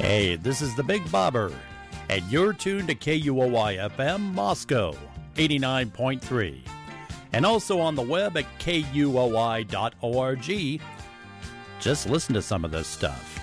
Hey, this is the Big Bobber, and you're tuned to KUOY FM Moscow, 89.3, and also on the web at KUOY.org. Just listen to some of this stuff.